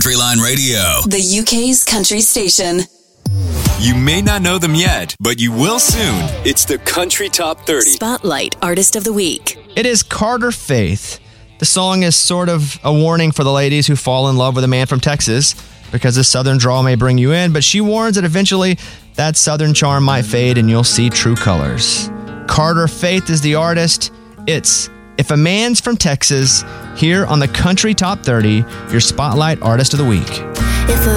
Country Line Radio, the UK's country station. You may not know them yet, but you will soon. It's the Country Top 30. Spotlight Artist of the Week. It is Carter Faith. The song is sort of a warning for the ladies who fall in love with a man from Texas, because his southern drawl may bring you in, but she warns that eventually that southern charm might fade and you'll see true colors. Carter Faith is the artist. It's If a Man's from Texas, here on the Country Top 30, your Spotlight Artist of the Week. If a